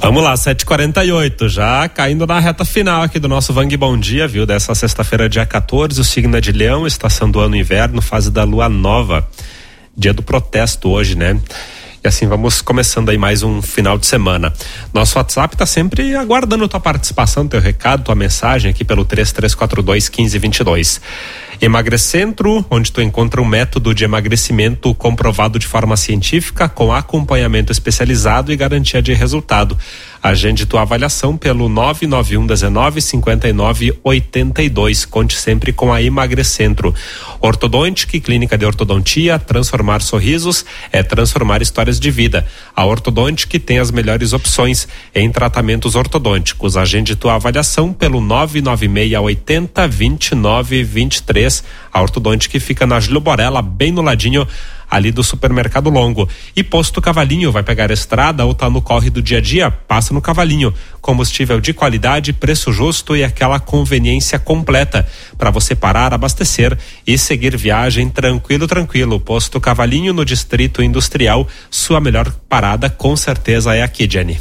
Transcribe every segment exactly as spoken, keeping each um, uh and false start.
Vamos lá, sete e quarenta e oito, já caindo na reta final aqui do nosso Vang Bom Dia, viu? Dessa sexta-feira, dia quatorze, o signo é de Leão, estação do ano inverno, fase da lua nova, dia do protesto hoje, né? E assim vamos começando aí mais um final de semana. Nosso WhatsApp tá sempre aguardando tua participação, teu recado, tua mensagem aqui pelo três três quatro dois, um cinco dois dois. Emagrecentro, onde tu encontra um método de emagrecimento comprovado de forma científica, com acompanhamento especializado e garantia de resultado. Agende tua avaliação pelo nove nove um um nove cinco nove oito dois. Conte sempre com a Emagrecentro. Ortodontic, clínica de ortodontia. Transformar sorrisos é transformar histórias de vida. A Ortodontic tem as melhores opções em tratamentos ortodônticos. Agende tua avaliação pelo nove nove seis oito zero, dois nove dois três. A Ortodontic fica na Júlio Borella, bem no ladinho ali do Supermercado Longo. E Posto Cavalinho, vai pegar a estrada ou tá no corre do dia a dia? Passa no Cavalinho. Combustível de qualidade, preço justo e aquela conveniência completa para você parar, abastecer e seguir viagem tranquilo, tranquilo. Posto Cavalinho no Distrito Industrial, sua melhor parada com certeza é aqui, Jenny.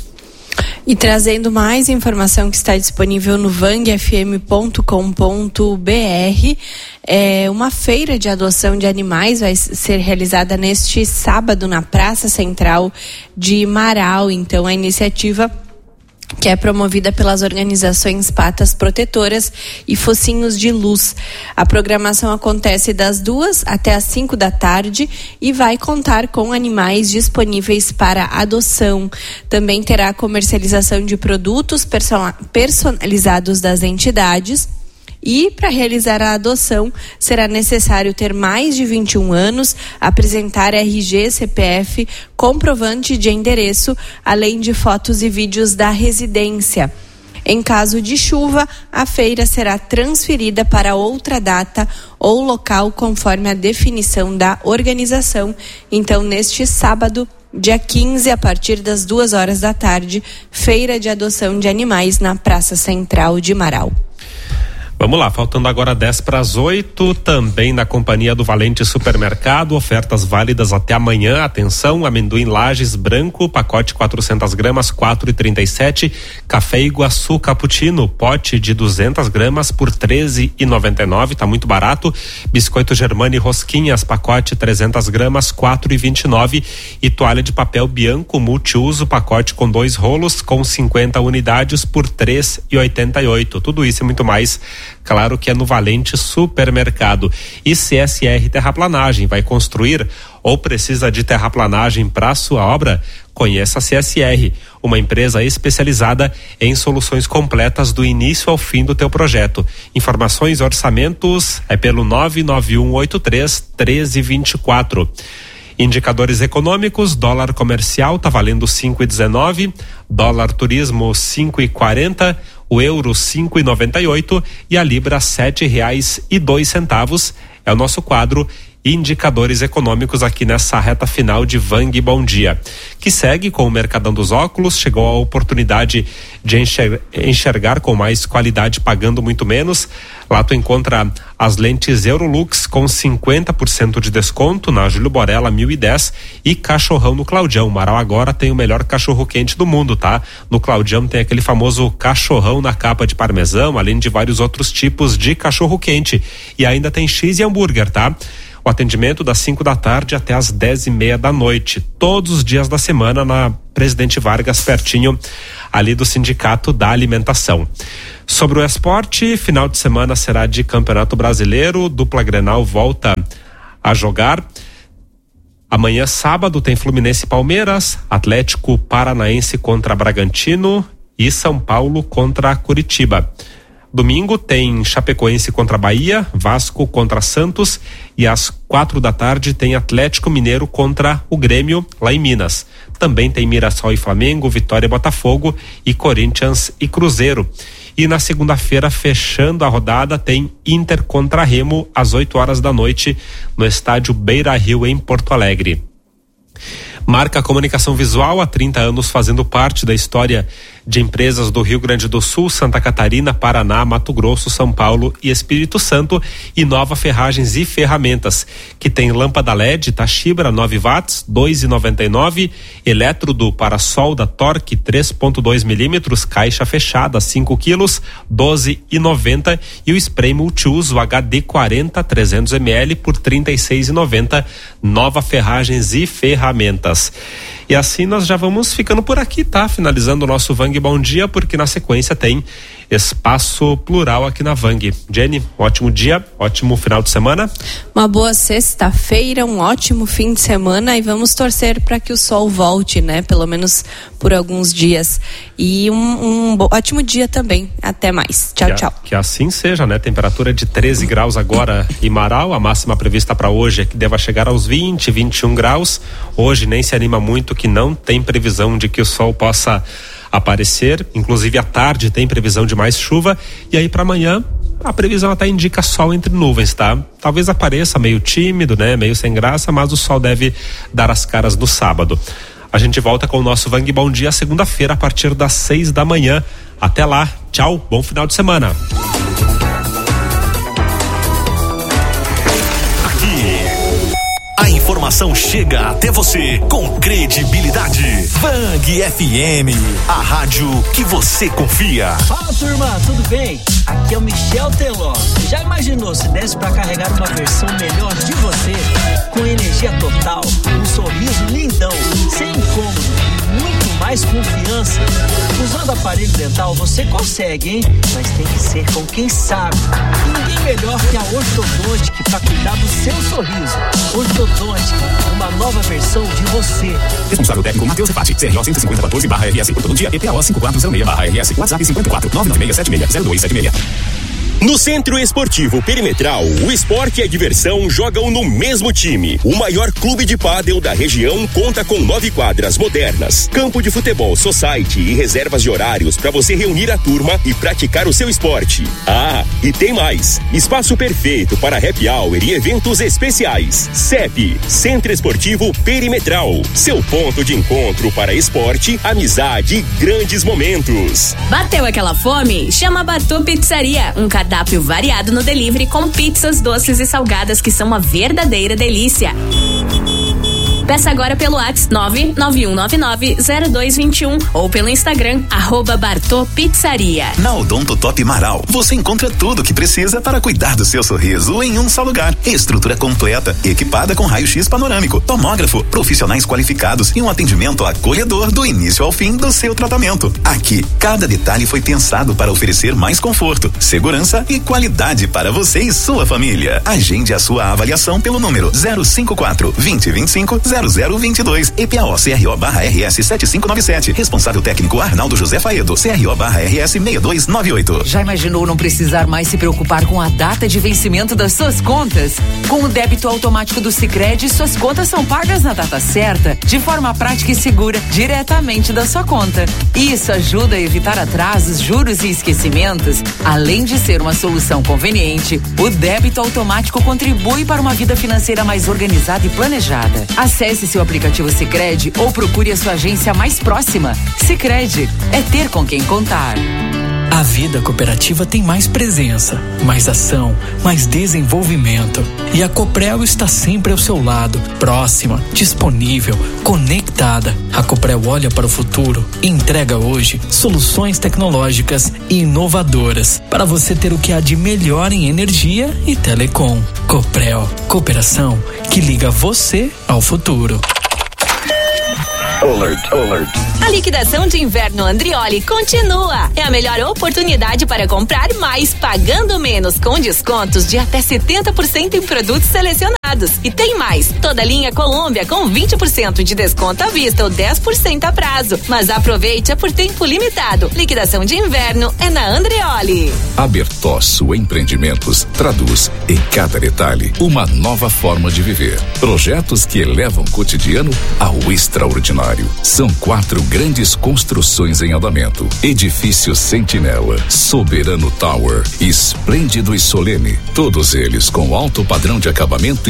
E trazendo mais informação que está disponível no vang f m ponto com ponto b r, é, uma feira de adoção de animais vai ser realizada neste sábado na Praça Central de Marau. Então, a iniciativa, que é promovida pelas organizações Patas Protetoras e Focinhos de Luz. A programação acontece das duas até as cinco da tarde e vai contar com animais disponíveis para adoção. Também terá comercialização de produtos personalizados das entidades. E para realizar a adoção será necessário ter mais de vinte e um anos, apresentar R G, C P F, comprovante de endereço, além de fotos e vídeos da residência. Em caso de chuva, a feira será transferida para outra data ou local conforme a definição da organização. Então, neste sábado, dia quinze, a partir das duas horas da tarde, feira de adoção de animais na Praça Central de Marau. Vamos lá, faltando agora dez para as oito, também na companhia do Valente Supermercado, ofertas válidas até amanhã. Atenção, amendoim Lages branco, pacote quatrocentas gramas, quatro e trinta e sete. Café Iguaçu Cappuccino, pote de duzentas gramas por treze e noventa e nove, tá muito barato. Biscoito Germani Rosquinhas, pacote trezentas gramas, quatro e vinte e nove. E toalha de papel Bianco multiuso, pacote com dois rolos, com cinquenta unidades por três e oitenta e oito. Tudo isso e muito mais, claro que é no Valente Supermercado. E C S R Terraplanagem, vai construir ou precisa de terraplanagem para sua obra? Conheça a C S R, uma empresa especializada em soluções completas do início ao fim do teu projeto. Informações e orçamentos é pelo nove nove um oito três, um três dois quatro. Indicadores econômicos, dólar comercial tá valendo cinco e dezenove, dólar turismo cinco e quarenta, o euro cinco e noventa e oito e a libra sete reais e dois centavos. É o nosso quadro Indicadores Econômicos aqui nessa reta final de Vang Bom Dia, que segue com o Mercadão dos Óculos. Chegou a oportunidade de enxergar, enxergar com mais qualidade pagando muito menos. Lá tu encontra as lentes Eurolux com cinquenta por cento de desconto na Júlio Borella mil e dez e cachorrão no Claudião. Marau agora tem o melhor cachorro quente do mundo, tá? No Claudião tem aquele famoso cachorrão na capa de parmesão, além de vários outros tipos de cachorro quente. E ainda tem X e hambúrguer, tá? O atendimento das cinco da tarde até as dez e meia da noite, todos os dias da semana na Presidente Vargas, pertinho ali do Sindicato da Alimentação. Sobre o esporte, final de semana será de Campeonato Brasileiro, dupla Grenal volta a jogar. Amanhã, sábado, tem Fluminense e Palmeiras, Atlético Paranaense contra Bragantino e São Paulo contra Curitiba. Domingo tem Chapecoense contra Bahia, Vasco contra Santos e às quatro da tarde tem Atlético Mineiro contra o Grêmio lá em Minas. Também tem Mirassol e Flamengo, Vitória e Botafogo e Corinthians e Cruzeiro. E na segunda-feira, fechando a rodada, tem Inter contra Remo às oito horas da noite no estádio Beira-Rio em Porto Alegre. Marca Comunicação Visual, há trinta anos fazendo parte da história de empresas do Rio Grande do Sul, Santa Catarina, Paraná, Mato Grosso, São Paulo e Espírito Santo, e Nova Ferragens e Ferramentas, que tem lâmpada L E D Tachibra nove watts, dois e noventa e nove, elétrodo para solda Torque três ponto dois milímetros, caixa fechada cinco quilos, doze e noventa, e o spray multiuso H D quarenta trezentos mililitros por trinta e seis e noventa. Nova Ferragens e Ferramentas. E assim nós já vamos ficando por aqui, tá? Finalizando o nosso Vang Bom Dia, porque na sequência tem Espaço Plural aqui na Vang. Jenny, um ótimo dia, ótimo final de semana. Uma boa sexta-feira, um ótimo fim de semana, e vamos torcer para que o sol volte, né? Pelo menos por alguns dias. E um, um ótimo dia também. Até mais. Tchau, que tchau. A, que assim seja, né? Temperatura de treze graus agora em Marau. A máxima prevista para hoje é que deva chegar aos vinte, vinte e um graus. Hoje nem se anima muito, que não tem previsão de que o sol possa aparecer, inclusive à tarde tem previsão de mais chuva, e aí para amanhã a previsão até indica sol entre nuvens, tá? Talvez apareça meio tímido, né? Meio sem graça, mas o sol deve dar as caras no sábado. A gente volta com o nosso Vang Bom Dia segunda-feira a partir das seis da manhã. Até lá, tchau, bom final de semana. A informação chega até você com credibilidade. Vang F M, a rádio que você confia. Fala, turma, tudo bem? Aqui é o Michel Teló. Já imaginou se desse pra carregar uma versão melhor de você? Com energia total, um sorriso lindão, sem incômodo e muito mais confiança. Usando aparelho dental você consegue, hein? Mas tem que ser com quem sabe. E ninguém melhor que a Ortodontic pra cuidar do seu sorriso. Ortodontic, uma nova versão de você. Responsável técnico Matheus Repati, C R O cento e cinquenta quatorze barra R S. Todo dia E P A O cinco quatro zero seis barra R S. WhatsApp cinquenta e quatro, nove nove seis sete seis, zero dois sete seis. No Centro Esportivo Perimetral, o esporte e a diversão jogam no mesmo time. O maior clube de pádel da região conta com nove quadras modernas, campo de futebol society e reservas de horários para você reunir a turma e praticar o seu esporte. Ah, e tem mais, espaço perfeito para happy hour e eventos especiais. C E P, Centro Esportivo Perimetral, seu ponto de encontro para esporte, amizade e grandes momentos. Bateu aquela fome? Chama a Bartô Pizzaria, um cardápio variado no delivery com pizzas, doces e salgadas que são uma verdadeira delícia. Peça agora pelo WhatsApp nove nove um nove nove zero dois dois um ou pelo Instagram, arroba Bartô Pizzaria. Na Odonto Top Marau, você encontra tudo o que precisa para cuidar do seu sorriso em um só lugar. Estrutura completa, equipada com raio-x panorâmico, tomógrafo, profissionais qualificados e um atendimento acolhedor do início ao fim do seu tratamento. Aqui, cada detalhe foi pensado para oferecer mais conforto, segurança e qualidade para você e sua família. Agende a sua avaliação pelo número zero cinco quatro, vinte, vinte e cinco, zero zero vinte e dois. E P A O C R O barra R S sete cinco nove sete. Responsável técnico Arnaldo José Faedo. C R O barra R S seis dois nove oito. Já imaginou não precisar mais se preocupar com a data de vencimento das suas contas? Com o débito automático do Sicredi, suas contas são pagas na data certa, de forma prática e segura, diretamente da sua conta. Isso ajuda a evitar atrasos, juros e esquecimentos. Além de ser uma solução conveniente, o débito automático contribui para uma vida financeira mais organizada e planejada. Acesse seu aplicativo Sicredi ou procure a sua agência mais próxima. Sicredi é ter com quem contar. A vida cooperativa tem mais presença, mais ação, mais desenvolvimento. E a Coprel está sempre ao seu lado, próxima, disponível, conectada. A Coprel olha para o futuro e entrega hoje soluções tecnológicas e inovadoras para você ter o que há de melhor em energia e telecom. Coprel, cooperação que liga você ao futuro. Alert, alert. A liquidação de inverno Andrioli continua. É a melhor oportunidade para comprar mais pagando menos, com descontos de até setenta por cento em produtos selecionados. E tem mais, toda a linha Colômbia com vinte por cento de desconto à vista ou dez por cento a prazo. Mas aproveite, é por tempo limitado. Liquidação de inverno é na Andrioli. A Bertossu Empreendimentos traduz em cada detalhe uma nova forma de viver. Projetos que elevam o cotidiano ao extraordinário. São quatro grandes construções em andamento: Edifício Sentinela, Soberano Tower, Esplêndido e Solene. Todos eles com alto padrão de acabamento e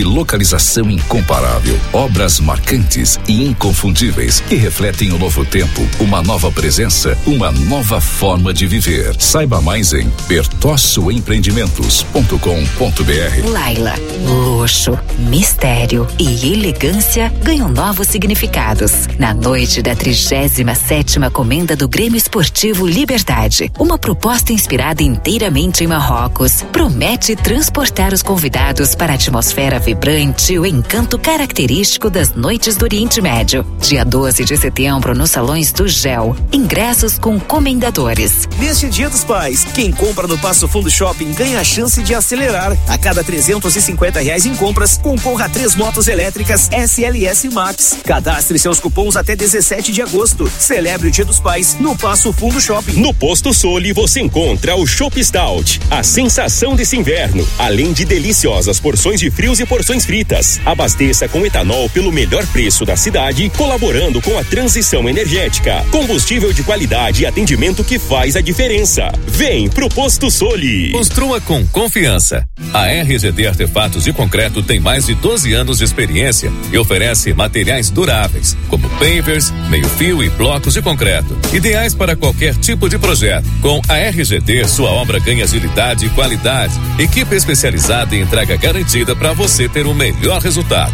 localização incomparável. Obras marcantes e inconfundíveis que refletem o novo tempo, uma nova presença, uma nova forma de viver. Saiba mais em bertosso empreendimentos ponto com ponto b r. Laila, luxo, mistério e elegância ganham novos significados. Na noite da trigésima sétima comenda do Grêmio Esportivo Liberdade, uma proposta inspirada inteiramente em Marrocos, promete transportar os convidados para a atmosfera vibrante e o encanto característico das noites do Oriente Médio. Dia doze de setembro, nos salões do Gel. Ingressos com comendadores. Neste Dia dos Pais, quem compra no Passo Fundo Shopping ganha a chance de acelerar. A cada trezentos e cinquenta reais em compras, concorra a três motos elétricas S L S Max. Cadastre seus cupons até dezessete de agosto. Celebre o Dia dos Pais no Passo Fundo Shopping. No Posto Soli você encontra o Chopp Stout, a sensação desse inverno, além de deliciosas porções de frios e porções fritas. Abasteça com etanol pelo melhor preço da cidade, colaborando com a transição energética. Combustível de qualidade e atendimento que faz a diferença. Vem pro Posto Soli. Construa com confiança. A R G D Artefatos de Concreto tem mais de doze anos de experiência e oferece materiais duráveis, como pavers, meio-fio e blocos de concreto, ideais para qualquer tipo de projeto. Com a R G D, sua obra ganha agilidade e qualidade. Equipe especializada em entrega garantida para você ter o melhor resultado.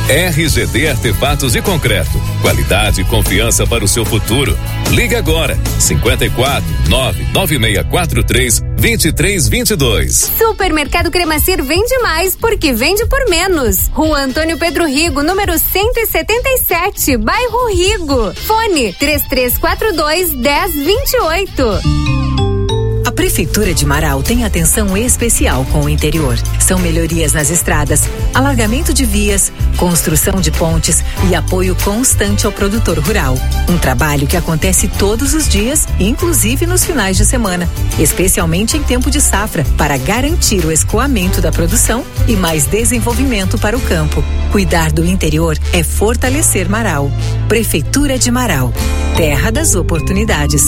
R G D Artefatos de Concreto. Qualidade e confiança para o seu futuro. Liga agora. cinquenta e quatro, nove nove seis quatro três, dois três dois dois. Supermercado Cremacir vende mais porque vende por menos. Rua Antônio Pedro Rigo, número cento e setenta e sete, bairro Rigo. Fone três três quatro dois, um zero dois oito. A Prefeitura de Marau tem atenção especial com o interior. São melhorias nas estradas, alargamento de vias, construção de pontes e apoio constante ao produtor rural. Um trabalho que acontece todos os dias, inclusive nos finais de semana, especialmente em tempo de safra, para garantir o escoamento da produção e mais desenvolvimento para o campo. Cuidar do interior é fortalecer Marau. Prefeitura de Marau, terra das oportunidades.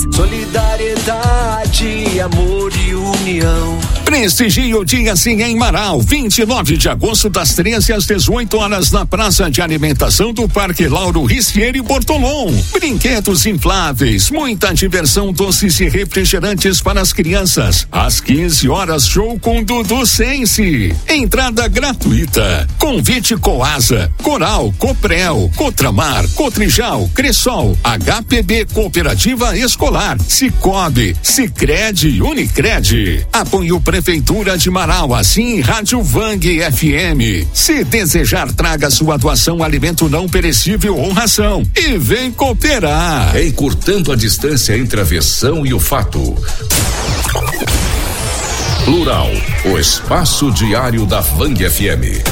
Solidariedade, amor e união. Prestigie o dia sim em Marau, vinte e nove de agosto, das treze às dezoito horas, na Praça de Alimentação do Parque Lauro Ristieri Bortolom. Brinquedos infláveis, muita diversão, doces e refrigerantes para as crianças. Às quinze horas, show com Dudu Sense. Entrada gratuita. Convite Coasa, Coral, Coprel, Cotramar, Cotrijal, Cressol, H P B Cooperativa Escolar, Cicobi, Sicredi e Unicred. Apoio Prefeitura de Marau, assim Rádio Vang F M. Se desejar, traga sua doação, alimento não perecível ou ração e vem cooperar. Encurtando a distância entre a versão e o fato. Plural, o espaço diário da Vang F M.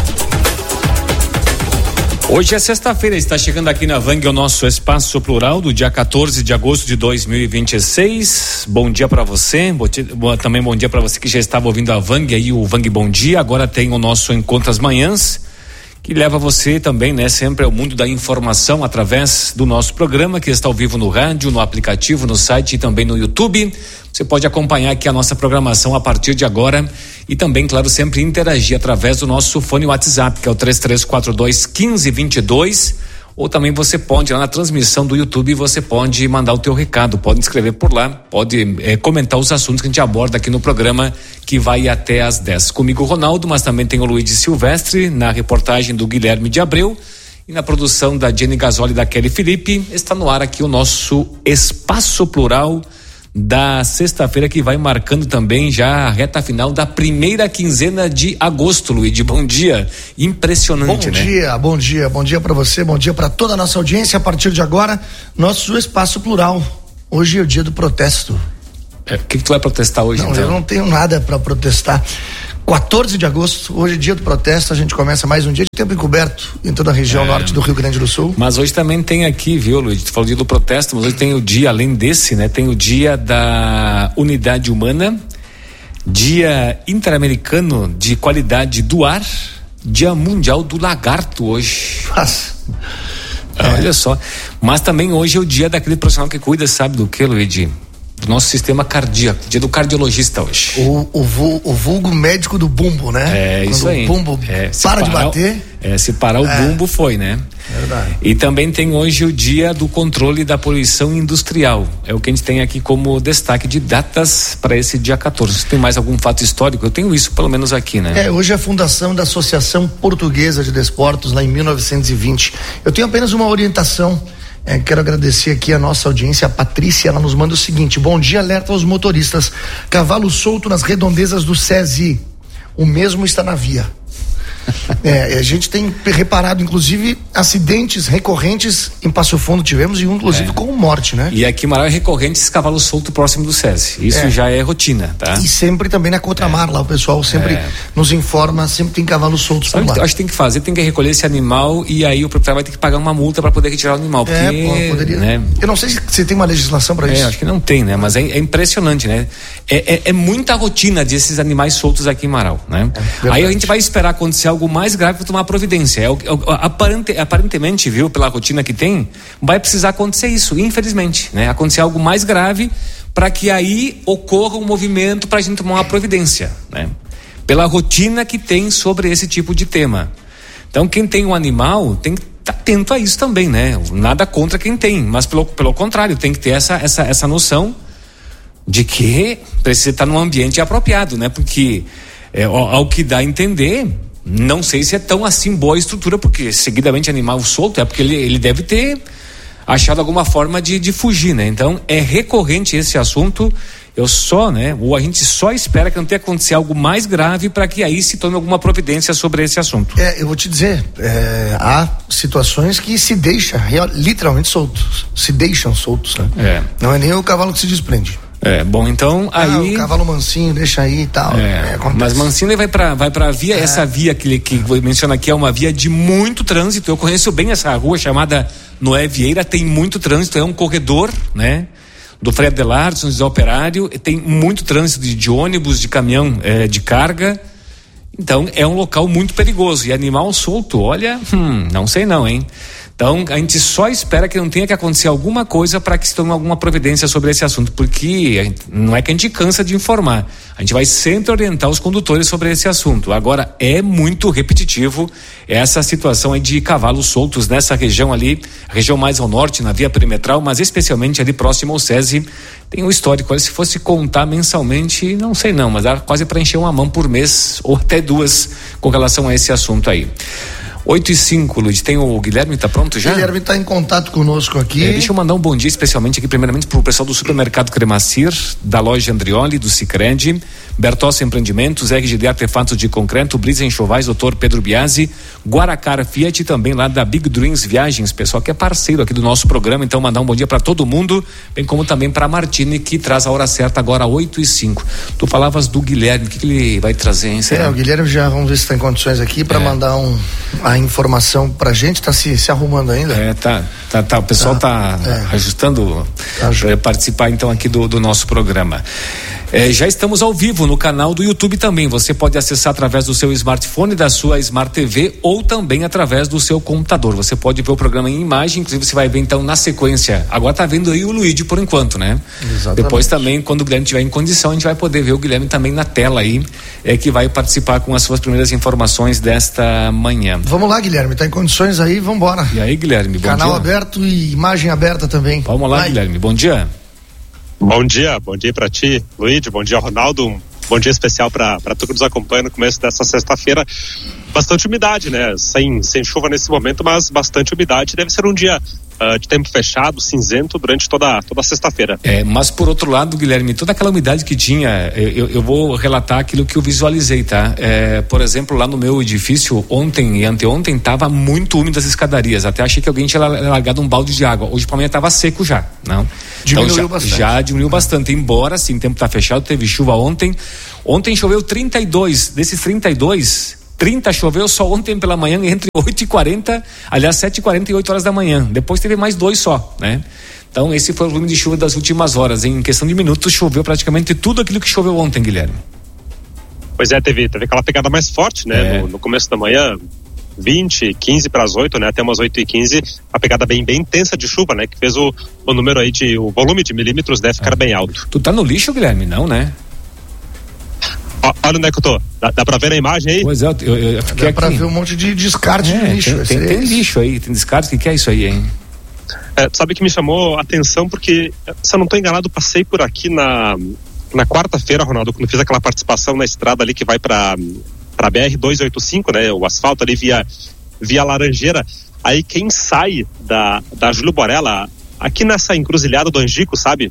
Hoje é sexta-feira, está chegando aqui na Vang o nosso Espaço Plural do dia quatorze de agosto de dois mil e vinte e seis. Bom dia para você, também bom dia para você que já estava ouvindo a Vang aí, o Vang Bom Dia. Agora tem o nosso Encontro às Manhãs, que leva você também, né, sempre ao mundo da informação através do nosso programa, que está ao vivo no rádio, no aplicativo, no site e também no YouTube. Você pode acompanhar aqui a nossa programação a partir de agora e também, claro, sempre interagir através do nosso fone WhatsApp, que é o três três quatro dois, um cinco dois dois, ou também você pode, lá na transmissão do YouTube, você pode mandar o teu recado, pode escrever por lá, pode é, comentar os assuntos que a gente aborda aqui no programa, que vai até às dez. Comigo, Ronaldo, mas também tem o Luiz Silvestre, na reportagem do Guilherme de Abreu, e na produção da Jenny Gasoli e da Kelly Felipe. Está no ar aqui o nosso Espaço Plural da sexta-feira, que vai marcando também já a reta final da primeira quinzena de agosto. Luiz, bom dia, impressionante, bom né? Bom dia, bom dia, bom dia para você, bom dia para toda a nossa audiência. A partir de agora, nosso Espaço Plural. Hoje é o dia do protesto. O é, que, que tu vai protestar hoje, não, então? Eu não tenho nada para protestar. quatorze de agosto, hoje é dia do protesto, a gente começa mais um dia de tempo encoberto em toda a região é. norte do Rio Grande do Sul. Mas hoje também tem aqui, viu, Luiz? Tu falou dia do protesto, mas hoje tem o dia, além desse, né? Tem o dia da unidade humana, dia interamericano de qualidade do ar, dia mundial do lagarto hoje. Nossa. Ah, é. Olha só. Mas também hoje é o dia daquele profissional que cuida, sabe do que, Luiz? do nosso sistema cardíaco, dia do cardiologista hoje. O, o, vu, o vulgo médico do bumbo, né? É, Quando isso aí. o bumbo é, para de parar, bater. É, se parar o é. bumbo foi, né? Verdade. E também tem hoje o dia do controle da poluição industrial. É o que a gente tem aqui como destaque de datas para esse dia quatorze. Tem mais algum fato histórico? Eu tenho isso pelo menos aqui, né? É, hoje é a fundação da Associação Portuguesa de Desportos, lá em mil novecentos e vinte. Eu tenho apenas uma orientação. É, quero agradecer aqui a nossa audiência, a Patrícia, ela nos manda o seguinte: bom dia, alerta aos motoristas, cavalo solto nas redondezas do SESI, o mesmo está na via. É, a gente tem reparado, inclusive, acidentes recorrentes em Passo Fundo tivemos, e um, inclusive, é. com morte, né? E aqui em Marau é recorrente esse cavalo solto próximo do SESI. Isso é. já é rotina, tá? E sempre também na Contramar, é. lá o pessoal sempre é. nos informa, sempre tem cavalos soltos por lá. Acho que tem que fazer, tem que recolher esse animal e aí o proprietário vai ter que pagar uma multa para poder retirar o animal. Porque, é, pô, poderia. Né? Eu não sei se você tem uma legislação para isso. É, acho que não tem, né? Mas é, é impressionante, né? É, é, é muita rotina desses animais soltos aqui em Marau, né? É, aí a gente vai esperar acontecer algo mais grave para tomar providência. É, o, é, o, aparente, aparentemente, viu, pela rotina que tem, vai precisar acontecer isso, infelizmente, né? Acontecer algo mais grave para que aí ocorra um movimento para a gente tomar uma providência, né? Pela rotina que tem sobre esse tipo de tema. Então, quem tem um animal tem que estar atento a isso também, né? Nada contra quem tem, mas pelo, pelo contrário, tem que ter essa, essa, essa noção de que precisa estar num ambiente apropriado, né? Porque é, ao, ao que dá a entender, não sei se é tão assim boa a estrutura, porque seguidamente animal solto é porque ele, ele deve ter achado alguma forma de, de fugir, né? Então é recorrente esse assunto. Eu só, né? Ou a gente só espera que não tenha acontecido algo mais grave para que aí se tome alguma providência sobre esse assunto. É, eu vou te dizer, é, há situações que se deixa real, literalmente soltos, se deixam soltos, né? É. Não é nem o cavalo que se desprende. É, bom, então aí... Ah, o cavalo mansinho, deixa aí e tal. É, é, mas mansinho ele vai pra, vai pra via, é. essa via que ele que menciona aqui é uma via de muito trânsito. Eu conheço bem essa rua chamada Noé Vieira, tem muito trânsito, é um corredor, né? Do Frei Adelardo, São José Operário, tem muito trânsito de, de ônibus, de caminhão, é, de carga. Então é um local muito perigoso. E animal solto, olha, hum, não sei não, hein? Então, a gente só espera que não tenha que acontecer alguma coisa para que se tome alguma providência sobre esse assunto, porque a gente, não é que a gente cansa de informar, a gente vai sempre orientar os condutores sobre esse assunto. Agora, é muito repetitivo essa situação aí de cavalos soltos nessa região ali, região mais ao norte, na via perimetral, mas especialmente ali próximo ao SESI. Tem um histórico, olha, se fosse contar mensalmente, não sei não, mas dá quase para encher uma mão por mês, ou até duas, com relação a esse assunto aí. oito e cinco, Luiz, tem o Guilherme, tá pronto já? O Guilherme tá em contato conosco aqui. É, deixa eu mandar um bom dia especialmente aqui, primeiramente pro pessoal do supermercado Cremacir, da loja Andrioli, do Sicredi, Bertossi Empreendimentos, R G D Artefatos de Concreto, Brisa Enxovais, doutor Pedro Biasi, Guaracara Fiat, também lá da Big Dreams Viagens, pessoal que é parceiro aqui do nosso programa, então mandar um bom dia para todo mundo, bem como também para Martini, que traz a hora certa agora, oito e cinco. Tu falavas do Guilherme, o que, que ele vai trazer, hein? É, o Guilherme já, vamos ver se está em condições aqui para é. mandar um, a informação pra gente, tá se, se arrumando ainda? É, tá, tá, tá o pessoal tá, tá é. ajustando tá, para participar então aqui do, do nosso programa. É, já estamos ao vivo no canal do YouTube também. Você pode acessar através do seu smartphone, da sua Smart T V ou também através do seu computador. Você pode ver o programa em imagem, inclusive você vai ver então na sequência. Agora tá vendo aí o Luigi por enquanto, né? Exatamente. Depois também, quando o Guilherme estiver em condição, a gente vai poder ver o Guilherme também na tela aí, é, que vai participar com as suas primeiras informações desta manhã. Vamos lá, Guilherme, tá em condições aí, vamos embora. E aí, Guilherme, bom Canal dia. aberto e imagem aberta também. Vamos lá, vai. Guilherme, bom dia. Bom dia, bom dia para ti, Luíde, bom dia, Ronaldo, um bom dia especial para tu que nos acompanha no começo dessa sexta-feira. Bastante umidade, né? Sem, sem chuva nesse momento, mas bastante umidade. Deve ser um dia uh, de tempo fechado, cinzento, durante toda, toda a sexta-feira. É, mas por outro lado, Guilherme, toda aquela umidade que tinha, eu, eu vou relatar aquilo que eu visualizei, tá? É, por exemplo, lá no meu edifício, ontem e anteontem, estava muito úmido as escadarias. Até achei que alguém tinha largado um balde de água. Hoje para amanhã estava seco já, não? Diminuiu então, já, bastante. Já diminuiu bastante, embora sim, o tempo está fechado, teve chuva ontem. Ontem choveu trinta e dois, desses trinta e dois, trinta choveu só ontem pela manhã, entre oito e quarenta, aliás, sete e quarenta e oito horas da manhã. Depois teve mais dois só, né? Então, esse foi o volume de chuva das últimas horas. Em questão de minutos, choveu praticamente tudo aquilo que choveu ontem, Guilherme. Pois é, teve, teve aquela pegada mais forte, né? É. No, no começo da manhã, vinte, quinze para as oito, né? Até umas oito e quinze, a pegada bem, bem intensa de chuva, né? Que fez o, o número aí de, o volume de milímetros deve ficar ah. bem alto. Tu tá no lixo, Guilherme? Não, né? Ó, olha onde é que eu tô. Dá, dá pra ver na imagem aí? Pois é, eu, eu, eu fiquei Dá aqui. Pra ver um monte de descarte é, de lixo. Tem, tem, tem lixo aí, tem descarte. O que, que é isso aí, hein? É, sabe que me chamou a atenção porque, se eu não tô enganado, passei por aqui na, na quarta-feira, Ronaldo, quando fiz aquela participação na estrada ali que vai pra, pra B R duzentos e oitenta e cinco, né? O asfalto ali via, via Laranjeira. Aí quem sai da, da Júlio Borella, aqui nessa encruzilhada do Angico, sabe?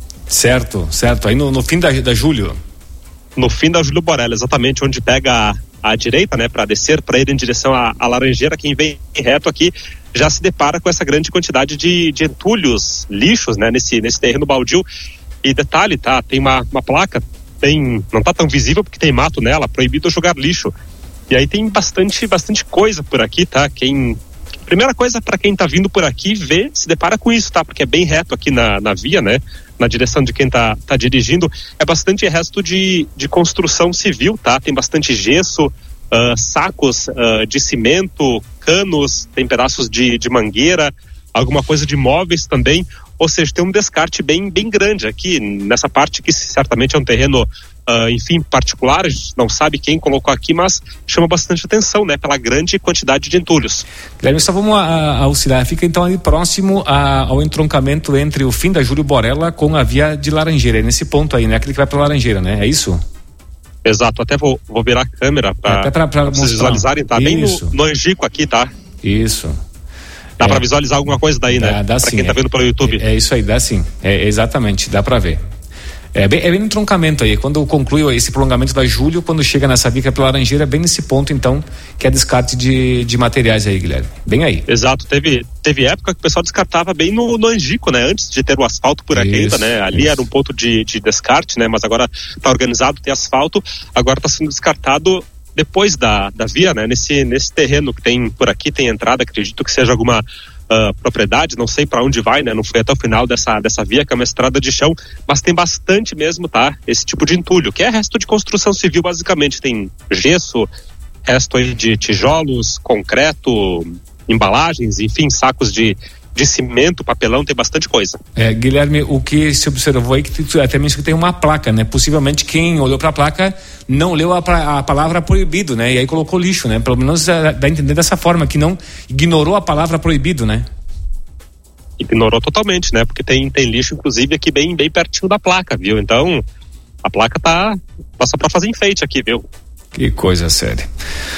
Certo, certo. Aí no, no fim da, da Júlio. No fim da Júlio Borella, exatamente, onde pega a, a direita, né, para descer, para ir em direção à, à Laranjeira. Quem vem reto aqui já se depara com essa grande quantidade de, de entulhos, lixos, né, nesse, nesse terreno baldio. E detalhe, tá, tem uma, uma placa, tem, não tá tão visível porque tem mato nela, proibido jogar lixo. E aí tem bastante, bastante coisa por aqui, tá? Quem, primeira coisa, para quem tá vindo por aqui, vê, se depara com isso, tá? Porque é bem reto aqui na, na via, né? Na direção de quem tá, tá dirigindo, é bastante resto de, de construção civil, tá? Tem bastante gesso, uh, sacos uh, de cimento, canos, tem pedaços de, de mangueira, alguma coisa de móveis também, ou seja, tem um descarte bem, bem grande aqui, nessa parte que certamente é um terreno, uh, enfim, particular, a gente não sabe quem colocou aqui, mas chama bastante atenção, né, pela grande quantidade de entulhos. Guilherme, só vamos a, a auxiliar, fica então ali próximo a, ao entroncamento entre o fim da Júlio Borella com a via de Laranjeira, é nesse ponto aí, né, aquele que vai para Laranjeira, né, é isso? Exato, até vou, vou virar a câmera para vocês visualizarem, tá? Bem no, no Angico aqui, tá? Isso. Dá é, para visualizar alguma coisa daí, dá, né? Dá pra sim, quem tá é, vendo pelo YouTube. É, é isso aí, dá sim. É, exatamente, dá para ver. É bem, é bem no entroncamento aí, quando conclui esse prolongamento da Júlio, quando chega nessa via pela Laranjeira, é bem nesse ponto, então, que é descarte de, de materiais aí, Guilherme. Bem aí. Exato, teve, teve época que o pessoal descartava bem no, no Angico, né? Antes de ter o asfalto por aqui ainda, né? Ali isso. Era um ponto de, de descarte, né? Mas agora tá organizado, tem asfalto, agora tá sendo descartado depois da, da via, né? Nesse, nesse terreno que tem por aqui, tem entrada, acredito que seja alguma Uh, propriedade, não sei para onde vai, né? Não fui até o final dessa, dessa via, que é uma estrada de chão, mas tem bastante mesmo, tá? Esse tipo de entulho, que é resto de construção civil, basicamente. Tem gesso, resto aí de tijolos, concreto, embalagens, enfim, sacos de, de cimento, papelão, tem bastante coisa. É, Guilherme, o que se observou aí, que tu, até mesmo que tem uma placa, né? Possivelmente quem olhou para a placa não leu a, a palavra proibido, né? E aí colocou lixo, né? Pelo menos dá a entender dessa forma, que não ignorou a palavra proibido, né? Ignorou totalmente, né? Porque tem, tem lixo, inclusive, aqui bem, bem pertinho da placa, viu? Então, a placa tá, tá só pra fazer enfeite aqui, viu? Que coisa séria.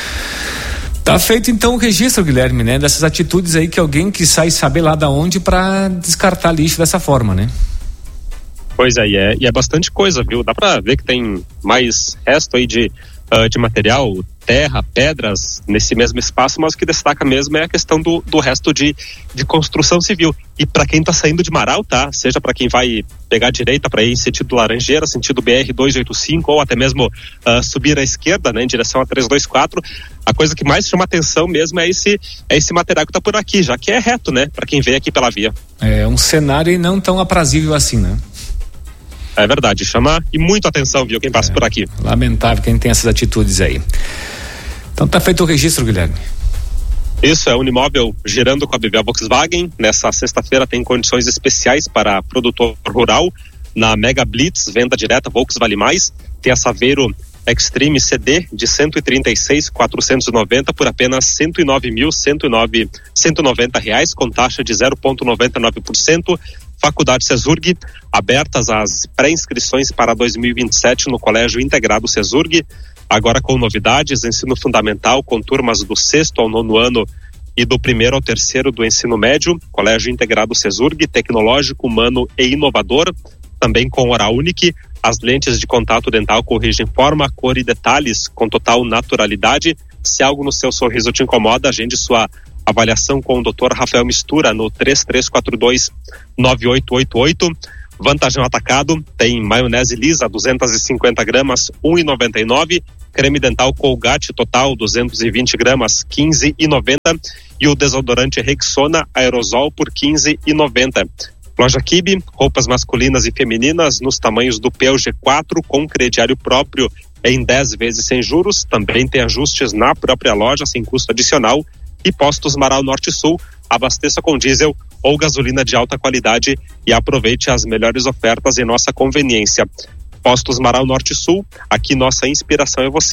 Tá feito então o registro, Guilherme, né? Dessas atitudes aí que alguém que sai saber lá da onde pra descartar lixo dessa forma, né? Pois é, e é, e é bastante coisa, viu? Dá pra ver que tem mais resto aí de, uh, de material, terra, pedras, nesse mesmo espaço, mas o que destaca mesmo é a questão do, do resto de, de construção civil. E para quem tá saindo de Marau, tá? Seja para quem vai pegar a direita para ir em sentido Laranjeira, sentido B R duzentos e oitenta e cinco, ou até mesmo uh, subir à esquerda, né? Em direção a trezentos e vinte e quatro, a coisa que mais chama atenção mesmo é esse, é esse material que tá por aqui, já que é reto, né? Para quem vem aqui pela via. É um cenário não tão aprazível assim, né? É verdade, chama e muito atenção, viu, quem passa é, por aqui. Lamentável quem tem essas atitudes aí. Então tá feito o registro, Guilherme. Isso, é um imóvel girando com a B V A Volkswagen. Nessa sexta-feira tem condições especiais para produtor rural. Na Mega Blitz, venda direta Volks Vale Mais. Tem a Saveiro Extreme C D de cento e trinta e seis mil quatrocentos e noventa por apenas cento e nove mil cento e noventa reais, com taxa de zero vírgula noventa e nove por cento. Faculdade Cesurg, abertas as pré-inscrições para dois mil e vinte e sete no Colégio Integrado Cesurg, agora com novidades, ensino fundamental com turmas do sexto ao nono ano e do primeiro ao terceiro do ensino médio, Colégio Integrado Cesurg, tecnológico, humano e inovador, também com hora única, as lentes de contato dental corrigem forma, cor e detalhes com total naturalidade. Se algo no seu sorriso te incomoda, agende sua avaliação com o doutor Rafael Mistura no três três quatro dois nove oito oito oito. Vantagem atacado, tem maionese lisa duzentas e cinquenta gramas, um real e noventa e nove. Creme dental Colgate total duzentas e vinte gramas, quinze reais e noventa. E o desodorante Rexona aerosol por quinze reais e noventa. Loja Kibe, roupas masculinas e femininas nos tamanhos do P G quatro com crediário próprio em dez vezes sem juros. Também tem ajustes na própria loja sem custo adicional. E Postos Marau Norte Sul, abasteça com diesel ou gasolina de alta qualidade e aproveite as melhores ofertas em nossa conveniência. Postos Marau Norte Sul, aqui nossa inspiração é você.